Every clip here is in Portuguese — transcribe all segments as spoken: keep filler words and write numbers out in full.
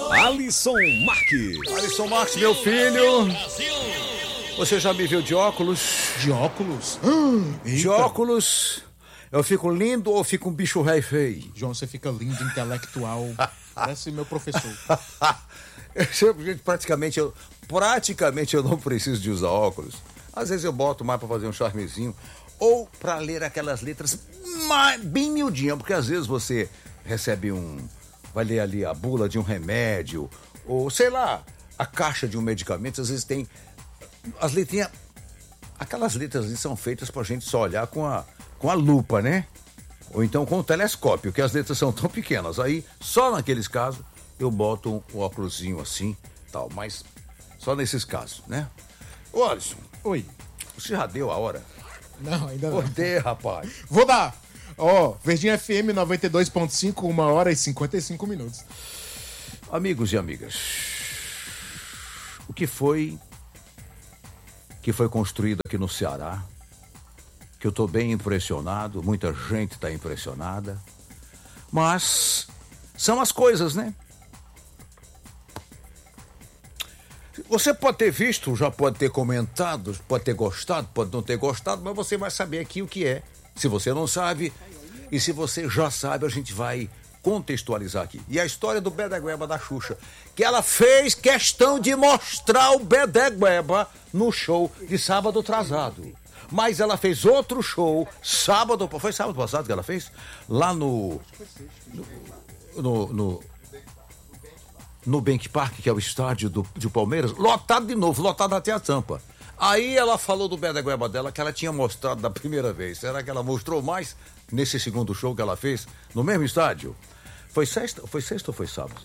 Alisson Marques. Alisson Marques, meu filho. Você já me viu de óculos? De óculos? De óculos. Eu fico lindo ou fico um bicho rei feio? João, você fica lindo, intelectual. Parece meu professor. Eu, gente, praticamente, eu, praticamente eu não preciso de usar óculos. Às vezes eu boto mais pra fazer um charmezinho. Ou pra ler aquelas letras mais, bem miudinhas. Porque às vezes você recebe um... Vai ler ali a bula de um remédio. Ou, sei lá, a caixa de um medicamento. Às vezes tem... As letrinhas... Aquelas letras ali são feitas pra gente só olhar com a, com a lupa, né? Ou então com o telescópio, que as letras são tão pequenas. Aí, só naqueles casos, eu boto um, um óculosinho assim, tal. Mas só nesses casos, né? Ô, Alisson. Oi. Você já deu a hora? Não, ainda não. Dê, rapaz. Vou dar. Ó, oh, Verdinha F M noventa e dois ponto cinco, uma hora e cinquenta e cinco minutos. Amigos e amigas, o que foi que foi construído aqui no Ceará, que eu tô bem impressionado, muita gente tá impressionada, mas são as coisas, né? Você pode ter visto, já pode ter comentado, pode ter gostado, pode não ter gostado, mas você vai saber aqui o que é. Se você não sabe, e se você já sabe, a gente vai contextualizar aqui. E a história do Bedegueba da Xuxa, que ela fez questão de mostrar o Bedegueba no show de sábado atrasado. Mas ela fez outro show sábado, foi sábado passado que ela fez? Lá no... No... no no Bank Park, que é o estádio do, do Palmeiras, lotado de novo, lotado até a tampa. Aí ela falou do Bedegueba dela, que ela tinha mostrado da primeira vez. Será que ela mostrou mais nesse segundo show que ela fez, no mesmo estádio? Foi sexta, foi sexta ou foi sábado?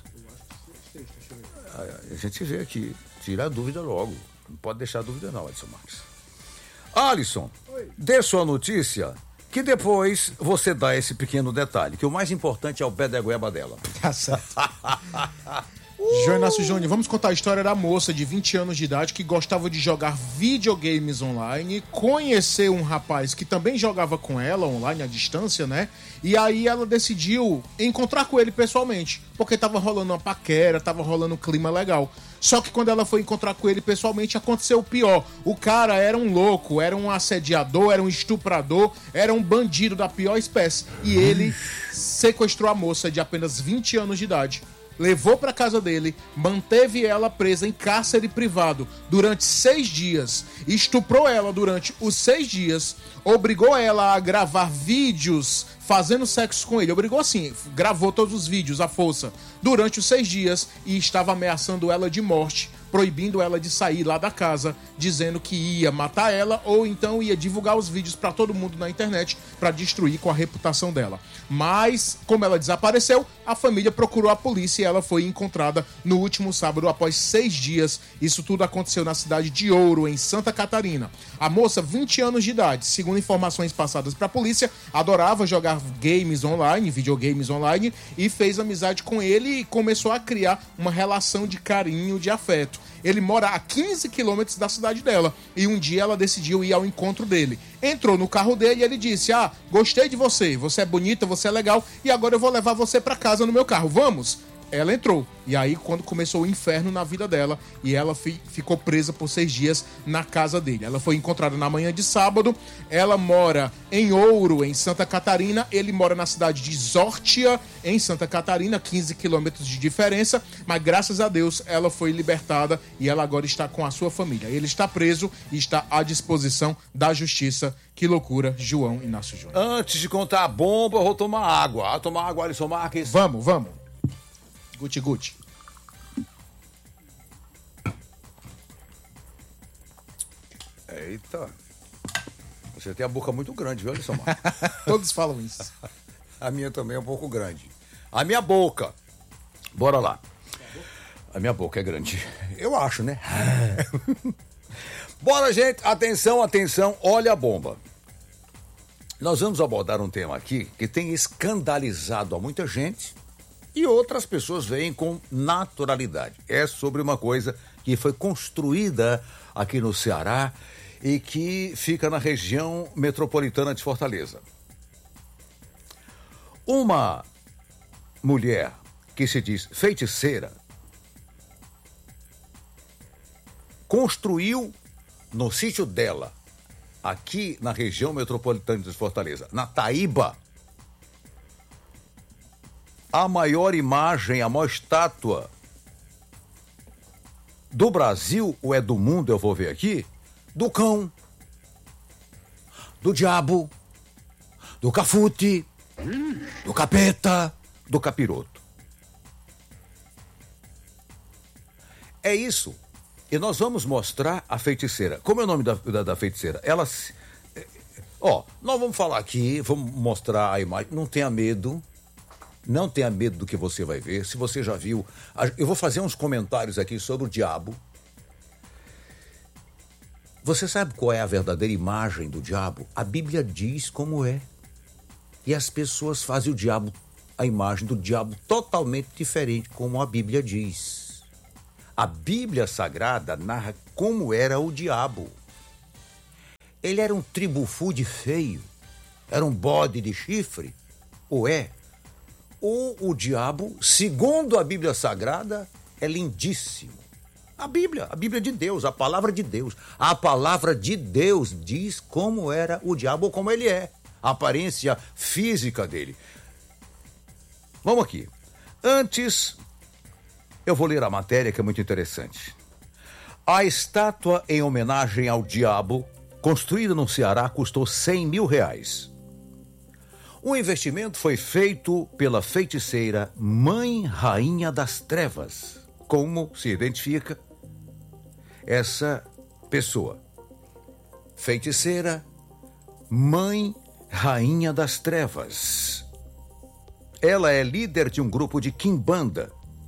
A gente vê aqui, tira a dúvida logo. Não pode deixar a dúvida não, Alisson Marques. Alisson, dê sua notícia, que depois você dá esse pequeno detalhe, que o mais importante é o Bedegueba dela. Tá certo. João Inácio Júnior, vamos contar a história da moça de vinte anos de idade que gostava de jogar videogames online, conheceu um rapaz que também jogava com ela online à distância, né? E aí ela decidiu encontrar com ele pessoalmente, porque tava rolando uma paquera, tava rolando um clima legal. Só que quando ela foi encontrar com ele pessoalmente, aconteceu o pior. O cara era um louco, era um assediador, era um estuprador, era um bandido da pior espécie. E ele sequestrou a moça de apenas vinte anos de idade, levou para casa dele, manteve ela presa em cárcere privado durante seis dias, estuprou ela durante os seis dias, obrigou ela a gravar vídeos fazendo sexo com ele, obrigou assim, gravou todos os vídeos à força durante os seis dias e estava ameaçando ela de morte, proibindo ela de sair lá da casa, dizendo que ia matar ela ou então ia divulgar os vídeos para todo mundo na internet para destruir com a reputação dela. Mas, como ela desapareceu, a família procurou a polícia e ela foi encontrada no último sábado após seis dias. Isso tudo aconteceu na cidade de Ouro, em Santa Catarina. A moça, vinte anos de idade, segundo informações passadas para a polícia, adorava jogar games online, videogames online, e fez amizade com ele e começou a criar uma relação de carinho, de afeto. Ele mora a quinze quilômetros da cidade dela e um dia ela decidiu ir ao encontro dele. Entrou no carro dele e ele disse: ah, gostei de você, você é bonita, você é legal e agora eu vou levar você pra casa no meu carro, vamos? Ela entrou. E aí, quando começou o inferno na vida dela, e ela fi, ficou presa por seis dias na casa dele. Ela foi encontrada na manhã de sábado. Ela mora em Ouro, em Santa Catarina. Ele mora na cidade de Zórtia, em Santa Catarina, quinze quilômetros de diferença. Mas, graças a Deus, ela foi libertada e ela agora está com a sua família. Ele está preso e está à disposição da justiça. Que loucura, João Inácio Júnior. Antes de contar a bomba, eu vou tomar água. Ah, tomar água, Alisson Marques. Vamos, vamos. Guti, Guti. Eita. Você tem a boca muito grande, viu, Alisson Marques? Todos falam isso. A minha também é um pouco grande. A minha boca. Bora lá. A minha boca é grande. Eu acho, né? Bora, gente. Atenção, atenção. Olha a bomba. Nós vamos abordar um tema aqui que tem escandalizado a muita gente e outras pessoas veem com naturalidade. É sobre uma coisa que foi construída aqui no Ceará e que fica na região metropolitana de Fortaleza. Uma mulher que se diz feiticeira construiu no sítio dela, aqui na região metropolitana de Fortaleza, na Taíba, a maior imagem, a maior estátua do Brasil, ou é do mundo, eu vou ver aqui, do cão, do diabo, do cafute, do capeta, do capiroto. É isso. E nós vamos mostrar a feiticeira. Como é o nome da, da, da feiticeira? Ela... Ó, nós vamos falar aqui, vamos mostrar a imagem. Não tenha medo. Não tenha medo do que você vai ver. Se você já viu... Eu vou fazer uns comentários aqui sobre o diabo. Você sabe qual é a verdadeira imagem do diabo? A Bíblia diz como é. E as pessoas fazem o diabo, a imagem do diabo totalmente diferente, como a Bíblia diz. A Bíblia Sagrada narra como era o diabo. Ele era um tribufude feio, era um bode de chifre, ou é? Ou o diabo, segundo a Bíblia Sagrada, é lindíssimo. A Bíblia, a Bíblia de Deus, a palavra de Deus. A palavra de Deus diz como era o diabo ou como ele é. A aparência física dele. Vamos aqui. Antes... eu vou ler a matéria, que é muito interessante. A estátua em homenagem ao diabo, construída no Ceará, custou cem mil reais. O investimento foi feito pela feiticeira Mãe Rainha das Trevas. Como se identifica essa pessoa? Feiticeira Mãe Rainha das Trevas. Ela é líder de um grupo de quimbanda.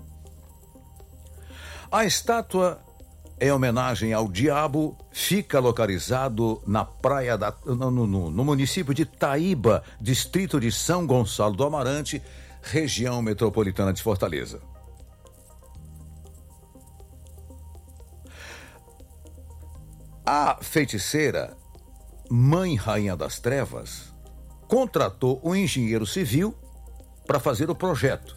A estátua, em homenagem ao diabo, fica localizado na praia da, no, no, no município de Taíba, distrito de São Gonçalo do Amarante, região metropolitana de Fortaleza. A feiticeira, Mãe Rainha das Trevas, contratou um engenheiro civil para fazer o projeto.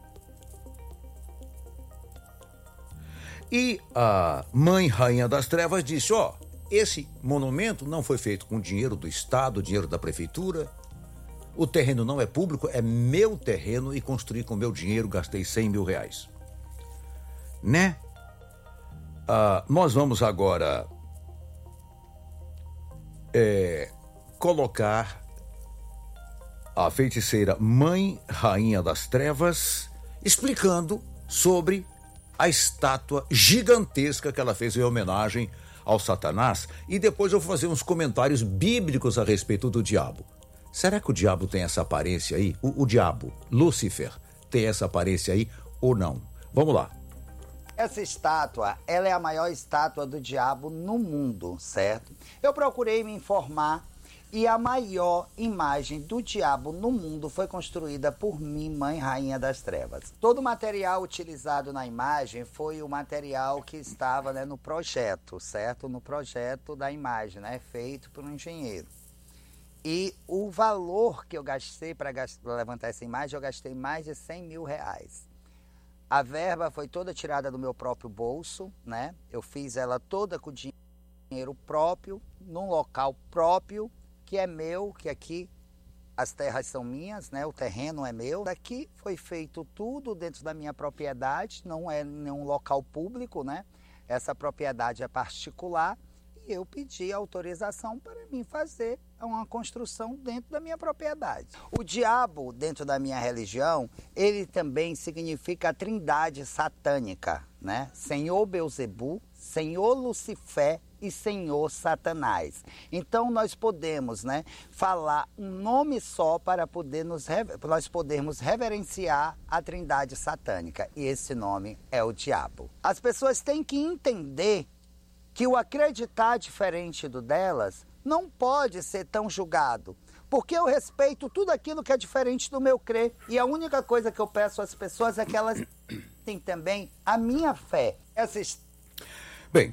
E a Mãe Rainha das Trevas disse, ó, esse monumento não foi feito com dinheiro do Estado, dinheiro da Prefeitura, o terreno não é público, é meu terreno e construí com meu dinheiro, gastei cem mil reais. Né? Ah, nós vamos agora é, colocar a feiticeira Mãe Rainha das Trevas explicando sobre a estátua gigantesca que ela fez em homenagem ao Satanás, e depois eu vou fazer uns comentários bíblicos a respeito do diabo. Será que o diabo tem essa aparência aí? O, o diabo, Lúcifer, tem essa aparência aí ou não? Vamos lá. Essa estátua, ela é a maior estátua do diabo no mundo, certo? Eu procurei me informar e a maior imagem do diabo no mundo foi construída por mim, Mãe Rainha das Trevas. Todo o material utilizado na imagem foi o material que estava, né, no projeto, certo? No projeto da imagem, né, feito por um engenheiro. E o valor que eu gastei para levantar essa imagem, eu gastei mais de cem mil reais. A verba foi toda tirada do meu próprio bolso, né? Eu fiz ela toda com dinheiro próprio, num local próprio, que é meu, que aqui as terras são minhas, né? O terreno é meu. Daqui foi feito tudo dentro da minha propriedade, não é nenhum local público, né? Essa propriedade é particular e eu pedi autorização para mim fazer uma construção dentro da minha propriedade. O diabo, dentro da minha religião, ele também significa a trindade satânica, né? Senhor Belzebu, Senhor Lucifer e Senhor Satanás. Então nós podemos, né, falar um nome só para poder nos, nós podermos reverenciar a trindade satânica. E esse nome é o diabo. As pessoas têm que entender que o acreditar diferente do delas não pode ser tão julgado. Porque eu respeito tudo aquilo que é diferente do meu crer. E a única coisa que eu peço às pessoas é que elas têm também a minha fé. Essa... Bem,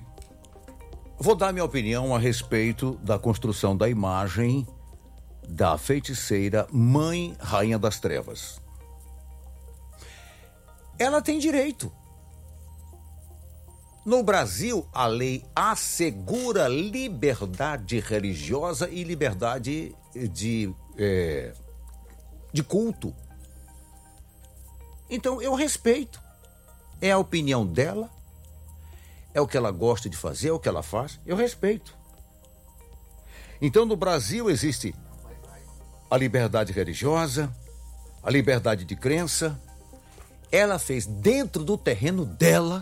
vou dar minha opinião a respeito da construção da imagem da feiticeira Mãe Rainha das Trevas. Ela tem direito. No Brasil, a lei assegura liberdade religiosa e liberdade de, é, de culto. Então, eu respeito. É a opinião dela, é o que ela gosta de fazer, é o que ela faz, eu respeito. Então, no Brasil existe a liberdade religiosa, a liberdade de crença. Ela fez dentro do terreno dela,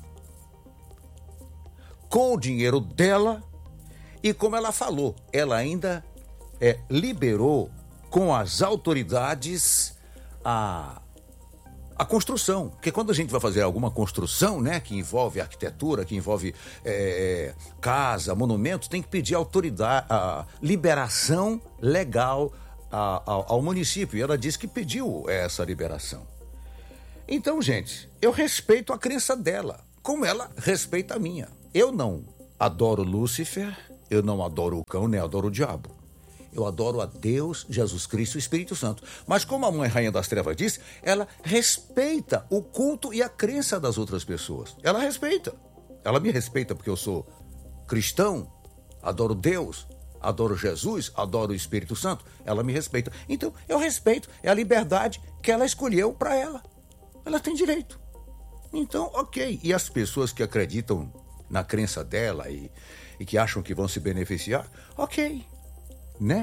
com o dinheiro dela, e como ela falou, ela ainda é, liberou com as autoridades a, a construção. Porque quando a gente vai fazer alguma construção, né, que envolve arquitetura, que envolve é, casa, monumento, tem que pedir autoridade, a liberação legal a, a, ao município. E ela disse que pediu essa liberação. Então, gente, eu respeito a crença dela, como ela respeita a minha. Eu não adoro Lúcifer, eu não adoro o cão, nem adoro o diabo. Eu adoro a Deus, Jesus Cristo e o Espírito Santo. Mas como a mãe rainha das trevas disse, ela respeita o culto e a crença das outras pessoas. Ela respeita. Ela me respeita porque eu sou cristão, adoro Deus, adoro Jesus, adoro o Espírito Santo. Ela me respeita. Então, eu respeito. É a liberdade que ela escolheu para ela. Ela tem direito. Então, ok. E as pessoas que acreditam na crença dela e, e que acham que vão se beneficiar, ok. Né?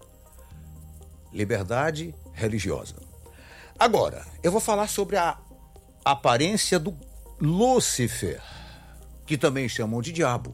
Liberdade religiosa. Agora, eu vou falar sobre a aparência do Lúcifer, que também chamam de diabo.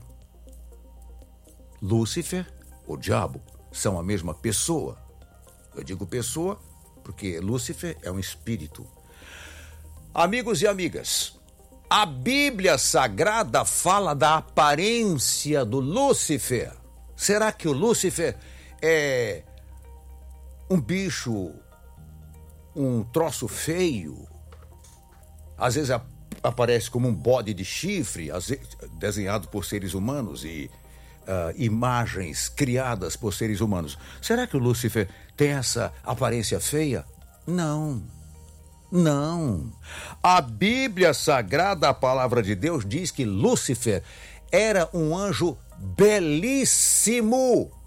Lúcifer ou diabo são a mesma pessoa. Eu digo pessoa porque Lúcifer é um espírito. Amigos e amigas, a Bíblia Sagrada fala da aparência do Lúcifer. Será que o Lúcifer é um bicho, um troço feio? Às vezes a, aparece como um bode de chifre, às vezes, desenhado por seres humanos e uh, imagens criadas por seres humanos. Será que o Lúcifer tem essa aparência feia? Não. Não. A Bíblia Sagrada, a palavra de Deus, diz que Lúcifer era um anjo belíssimo,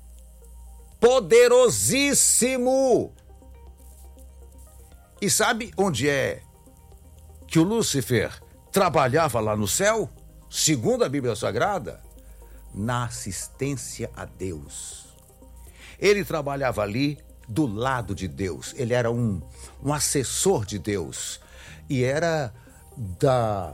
poderosíssimo. E sabe onde é que o Lúcifer trabalhava lá no céu? Segundo a Bíblia Sagrada, na assistência a Deus. Ele trabalhava ali do lado de Deus. Ele era um, um assessor de Deus. E era da,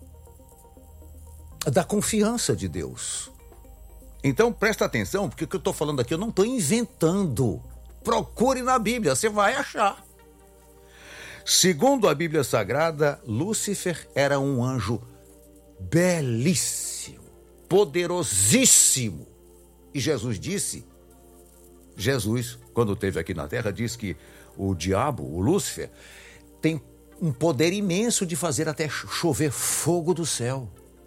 da confiança de Deus. Então, presta atenção, porque o que eu estou falando aqui, eu não estou inventando. Procure na Bíblia, você vai achar. Segundo a Bíblia Sagrada, Lúcifer era um anjo belíssimo, poderosíssimo. E Jesus disse, Jesus, quando esteve aqui na Terra, disse que o diabo, o Lúcifer, tem um poder imenso de fazer até chover fogo do céu.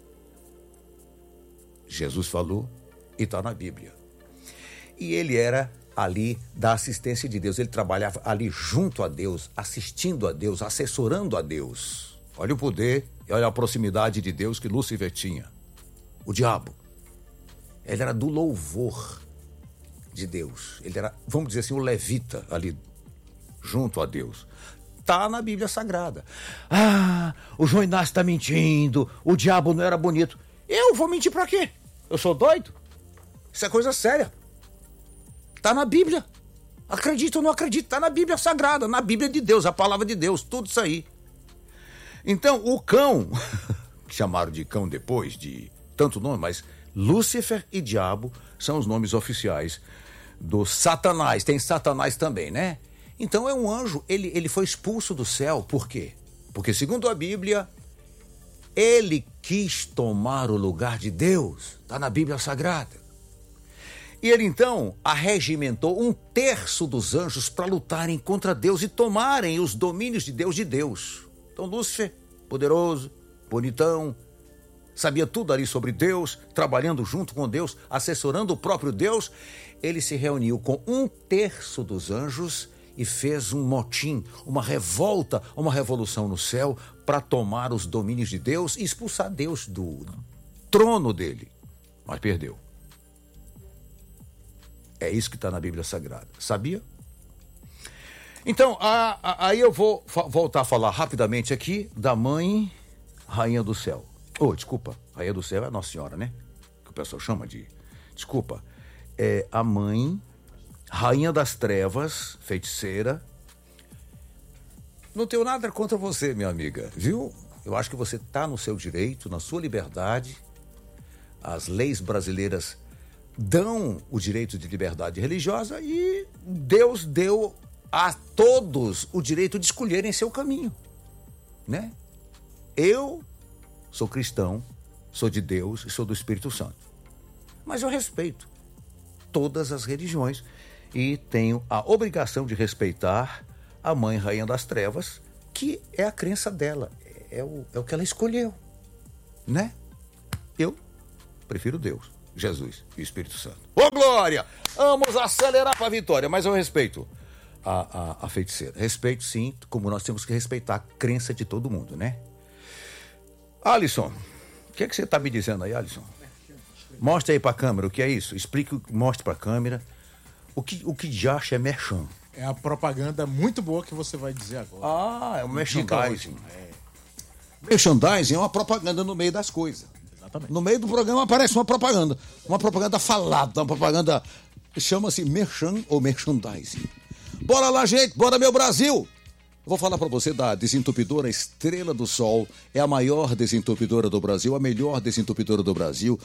Jesus falou e está na Bíblia. E ele era ali da assistência de Deus. Ele trabalhava ali junto a Deus, assistindo a Deus, assessorando a Deus. Olha o poder e olha a proximidade de Deus que Lúcifer tinha. O diabo, ele era do louvor de Deus. Ele era, vamos dizer assim, o levita ali junto a Deus. Está na Bíblia Sagrada. Ah, o João Inácio está mentindo, o diabo não era bonito. Eu vou mentir para quê? Eu sou doido? Isso é coisa séria. Está na Bíblia. Acredito ou não acredito, está na Bíblia Sagrada, na Bíblia de Deus, a palavra de Deus, tudo isso aí. Então, o cão, que chamaram de cão depois, de tanto nome, mas Lúcifer e diabo são os nomes oficiais do Satanás. Tem Satanás também, né? Então é um anjo, ele, ele foi expulso do céu. Por quê? Porque, segundo a Bíblia, ele quis tomar o lugar de Deus. Está na Bíblia Sagrada. E ele, então, arregimentou um terço dos anjos para lutarem contra Deus e tomarem os domínios de Deus de Deus. Então, Lúcifer, poderoso, bonitão, sabia tudo ali sobre Deus, trabalhando junto com Deus, assessorando o próprio Deus. Ele se reuniu com um terço dos anjos e fez um motim, uma revolta, uma revolução no céu para tomar os domínios de Deus e expulsar Deus do trono dele. Mas perdeu. É isso que está na Bíblia Sagrada. Sabia? Então, a, a, aí eu vou fa- voltar a falar rapidamente aqui da mãe Rainha do Céu. Oh, desculpa, Rainha do Céu é a Nossa Senhora, né? Que o pessoal chama de... Desculpa. É a mãe, Rainha das Trevas, feiticeira. Não tenho nada contra você, minha amiga, viu? Eu acho que você está no seu direito, na sua liberdade. As leis brasileiras dão o direito de liberdade religiosa e Deus deu a todos o direito de escolherem seu caminho, né? Eu sou cristão, sou de Deus e sou do Espírito Santo. Mas eu respeito todas as religiões e tenho a obrigação de respeitar a mãe Rainha das Trevas, que é a crença dela, é o, é o que ela escolheu, né? Eu prefiro Deus, Jesus e o Espírito Santo. Ô, glória! Vamos acelerar para a vitória, mas eu respeito a, a, a feiticeira. Respeito, sim, como nós temos que respeitar a crença de todo mundo, né? Alisson, o que, é que você está me dizendo aí, Alisson? Mostra aí para a câmera o que é isso. Explique, mostre para a câmera o que, o que de acha é merchan. É a propaganda muito boa que você vai dizer agora. Ah, é o merchandising. É. Merchandising é uma propaganda no meio das coisas. Exatamente. No meio do programa aparece uma propaganda. Uma propaganda falada, uma propaganda... Chama-se merchan ou merchandising. Bora lá, gente, bora, meu Brasil! Vou falar para você da desentupidora Estrela do Sol. É a maior desentupidora do Brasil, a melhor desentupidora do Brasil.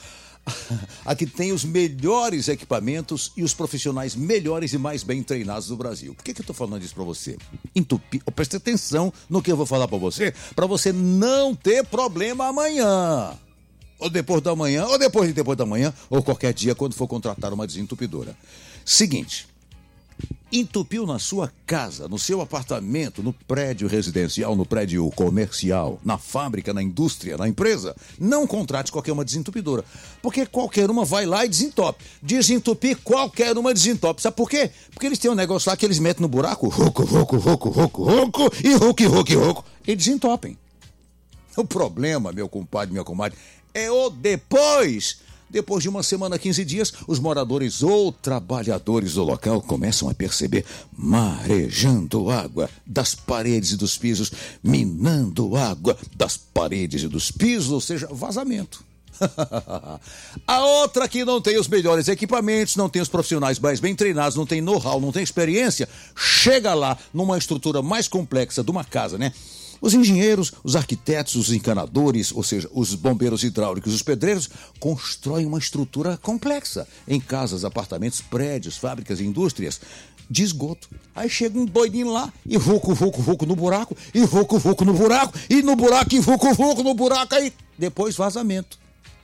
A que tem os melhores equipamentos e os profissionais melhores e mais bem treinados do Brasil. Por que, que eu tô falando isso para você? Entupir. Preste atenção no que eu vou falar para você, para você não ter problema amanhã. Ou depois da manhã, ou depois de depois da manhã, ou qualquer dia quando for contratar uma desentupidora. Seguinte. Entupiu na sua casa, no seu apartamento, no prédio residencial, no prédio comercial, na fábrica, na indústria, na empresa, não contrate qualquer uma desentupidora, porque qualquer uma vai lá e desentope. Desentupir, qualquer uma desentope. Sabe por quê? Porque eles têm um negócio lá que eles metem no buraco, ruco, ruco, ruco, ruco, ruco, e ruco, ruco, ruco, e desentopem. O problema, meu compadre, minha comadre, é o depois... Depois de uma semana, quinze dias, os moradores ou trabalhadores do local começam a perceber marejando água das paredes e dos pisos, minando água das paredes e dos pisos, ou seja, vazamento. A outra que não tem os melhores equipamentos, não tem os profissionais mais bem treinados, não tem know-how, não tem experiência, chega lá numa estrutura mais complexa de uma casa, né? Os engenheiros, os arquitetos, os encanadores, ou seja, os bombeiros hidráulicos, os pedreiros, constroem uma estrutura complexa em casas, apartamentos, prédios, fábricas e indústrias de esgoto. Aí chega um doidinho lá e vucu, vucu, vucu no buraco, e vucu, vucu no buraco, e no buraco, e vucu, vucu no buraco, aí depois vazamento.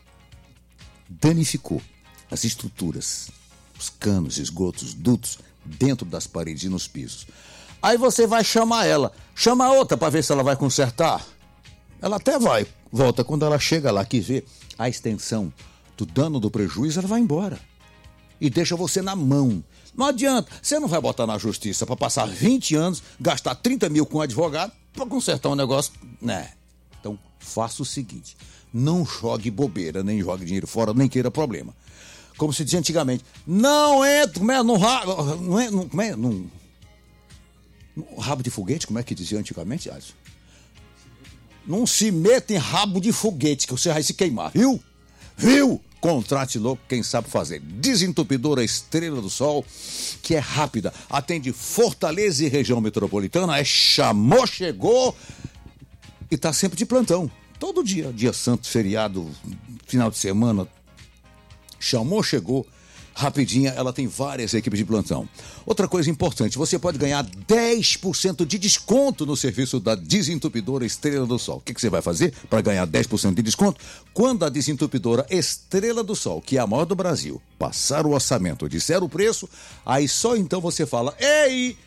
Danificou as estruturas, os canos, esgotos, dutos dentro das paredes e nos pisos. Aí você vai chamar ela, chama a outra para ver se ela vai consertar. Ela até vai, volta, quando ela chega lá que vê a extensão do dano, do prejuízo, ela vai embora. E deixa você na mão. Não adianta, você não vai botar na justiça para passar vinte anos, gastar trinta mil com um advogado para consertar um negócio, né? Então, faça o seguinte, não jogue bobeira, nem jogue dinheiro fora, nem queira problema. Como se dizia antigamente, não entra, como é, não, não é, não, como é, não... Rabo de foguete, como é que dizia antigamente, Alisson? Não se meta em rabo de foguete, que você vai se queimar, viu? Viu? Contrate louco, quem sabe fazer. Desentupidora Estrela do Sol, que é rápida, atende Fortaleza e região metropolitana, é chamou, chegou e está sempre de plantão. Todo dia, dia santo, feriado, final de semana, chamou, chegou. Rapidinha, ela tem várias equipes de plantão. Outra coisa importante, você pode ganhar dez por cento de desconto no serviço da Desentupidora Estrela do Sol. O que, que você vai fazer para ganhar dez por cento de desconto? Quando a Desentupidora Estrela do Sol, que é a maior do Brasil, passar o orçamento, disser o preço, aí só então você fala, ei,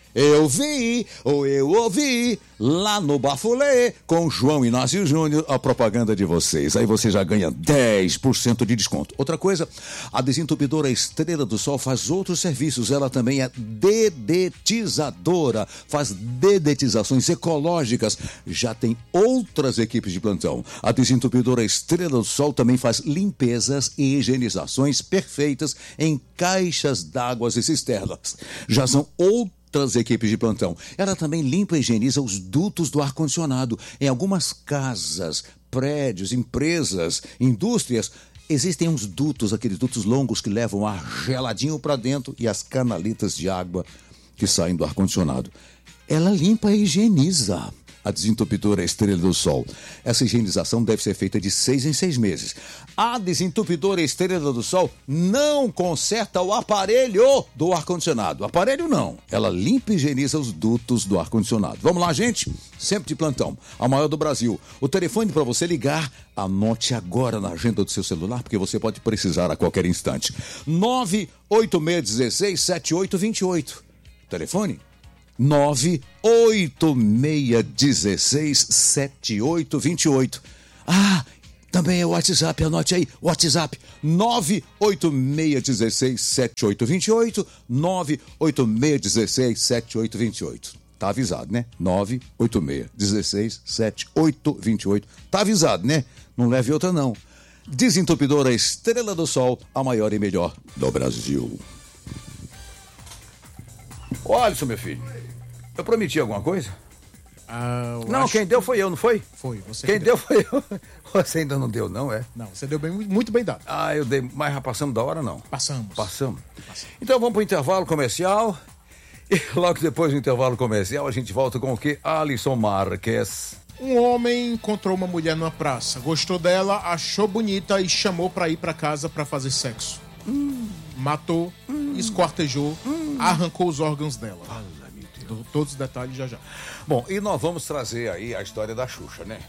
Eu vi, ou eu ouvi, lá no Bafulê, com João Inácio Júnior, a propaganda de vocês. Aí você já ganha dez por cento de desconto. Outra coisa, a desentupidora Estrela do Sol faz outros serviços. Ela também é dedetizadora, faz dedetizações ecológicas. Já tem outras equipes de plantão. A desentupidora Estrela do Sol também faz limpezas e higienizações perfeitas em caixas d'água e cisternas. Já são outras outras equipes de plantão. Ela também limpa e higieniza os dutos do ar-condicionado. Em algumas casas, prédios, empresas, indústrias, existem uns dutos, aqueles dutos longos que levam ar geladinho para dentro e as canaletas de água que saem do ar-condicionado. Ela limpa e higieniza. A desentupidora Estrela do Sol. Essa higienização deve ser feita de seis em seis meses. A desentupidora Estrela do Sol não conserta o aparelho do ar-condicionado. Aparelho não. Ela limpa e higieniza os dutos do ar-condicionado. Vamos lá, gente? Sempre de plantão. A maior do Brasil. O telefone para você ligar, anote agora na agenda do seu celular, porque você pode precisar a qualquer instante. nove oito seis um seis, sete oito dois oito. Telefone? nove oito seis um seis, sete oito dois oito. Ah, também é o WhatsApp, anote aí, WhatsApp nove oito seis um seis, sete oito dois oito, nove oito seis um seis, sete oito dois oito. Tá avisado, né? nove oito seis um seis, sete oito dois oito. Tá avisado, né? Não leve outra não. Desentupidora Estrela do Sol, a maior e melhor do Brasil. Olha isso, meu filho. Eu prometi alguma coisa? Ah, não, quem deu foi eu, não foi? Foi, você Quem que deu foi eu. Você ainda não deu, não, é? Não, você deu bem, muito bem dado. Ah, eu dei. Mas já passamos da hora, não? Passamos. Passamos. Então vamos para o intervalo comercial. E logo depois do intervalo comercial a gente volta com o quê? Alisson Marques. Um homem encontrou uma mulher numa praça, gostou dela, achou bonita e chamou para ir para casa para fazer sexo. Hum. Matou, hum. esquartejou, hum. arrancou os órgãos dela. Todos os detalhes já já. Bom, e nós vamos trazer aí a história da Xuxa, né?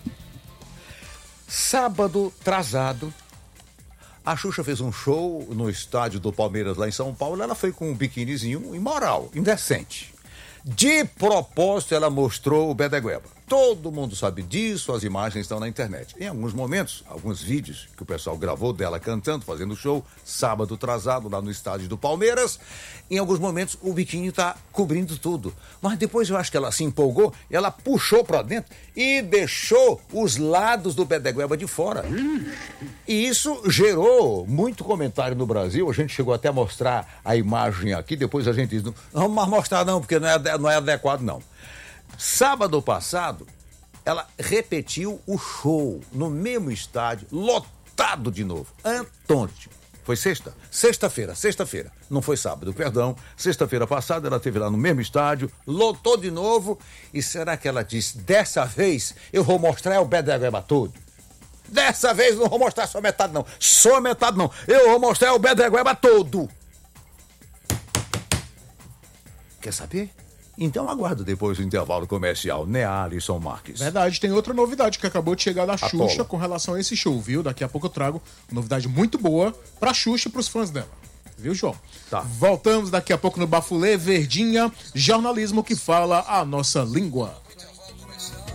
Sábado atrasado, a Xuxa fez um show no estádio do Palmeiras lá em São Paulo. Ela foi com um biquinizinho imoral, indecente. De propósito, ela mostrou o Bedegueba. Todo mundo sabe disso, as imagens estão na internet. Em alguns momentos, alguns vídeos que o pessoal gravou dela cantando, fazendo show, sábado atrasado, lá no estádio do Palmeiras. Em alguns momentos, o biquíni está cobrindo tudo. Mas depois eu acho que ela se empolgou, ela puxou para dentro e deixou os lados do Bedegueba de fora. E isso gerou muito comentário no Brasil. A gente chegou até a mostrar a imagem aqui, depois a gente diz, não vamos mais mostrar não, porque não é, não é adequado não. Sábado passado, ela repetiu o show no mesmo estádio, lotado de novo. Antônio. Foi sexta? Sexta-feira, sexta-feira. Não foi sábado, perdão. Sexta-feira passada, ela esteve lá no mesmo estádio, lotou de novo. E será que ela disse, dessa vez eu vou mostrar o Bedegueba todo? Dessa vez não vou mostrar só metade não. Só metade não. Eu vou mostrar o Bedegueba todo. Quer saber? Então aguardo depois do intervalo comercial, né, Alisson Marques? Verdade, tem outra novidade que acabou de chegar da Atola. Xuxa com relação a esse show, viu? Daqui a pouco eu trago uma novidade muito boa pra Xuxa e pros fãs dela. Viu, João? Tá. Voltamos daqui a pouco no Bafulê, Verdinha, jornalismo que fala a nossa língua.